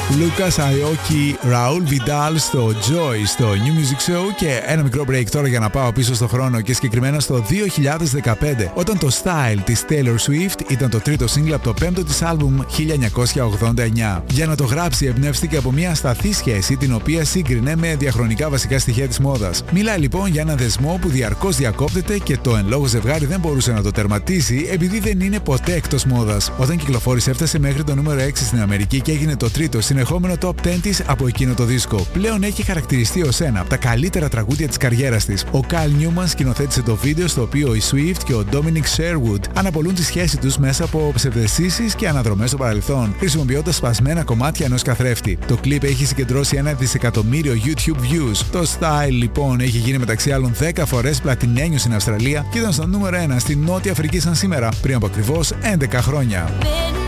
Lucas Aoki, Raul Vidal στο Joy στο New Music Show. Και ένα μικρό break τώρα για να πάω πίσω στο χρόνο και συγκεκριμένα στο 2015, όταν το Style της Taylor Swift ήταν το τρίτο single από το πέμπτο της άλμπουμ 1989. Για να το γράψει εμπνεύστηκε από μια ασταθή σχέση την οποία σύγκρινε με διαχρονικά βασικά στοιχεία της μόδας. Μιλάει λοιπόν για ένα δεσμό που διαρκώς διακόπτεται και το εν λόγω ζευγάρι δεν μπορούσε να το τερματίσει επειδή δεν είναι ποτέ εκτός μόδας. Όταν κυκλοφόρησε έφτασε μέχρι το νούμερο 6 στην Αμερική και έγινε το τρίτο συνεχόμενο top 10 της από εκείνο το δίσκο. Πλέον έχει χαρακτηριστεί ως ένα από τα καλύτερα τραγούδια της καριέρας της. Ο Kyle Newman σκηνοθέτησε το βίντεο στο οποίο η Swift και ο Dominic Sherwood αναπολούν τη σχέση τους μέσα από ψευδαισθήσεις και αναδρομές στο παρελθόν, χρησιμοποιώντας σπασμένα κομμάτια ενός καθρέφτη. Το κλιπ έχει συγκεντρώσει 1 δισεκατομμύριο YouTube views. Το Style λοιπόν έχει γίνει μεταξύ άλλων 10 φορές πλατινένιο στην Αυστραλία και ήταν στο νούμερο 1 στη Νότια Αφρική σαν σήμερα, πριν από ακριβώς 11 χρόνια.